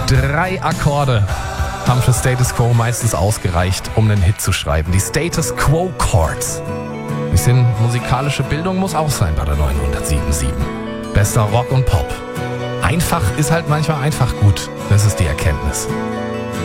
3 Akkorde haben für Status Quo meistens ausgereicht, um einen Hit zu schreiben. Die Status Quo Chords. Bisschen musikalische Bildung muss auch sein bei der 907.7. Bester Rock und Pop. Einfach ist halt manchmal einfach gut. Das ist die Erkenntnis.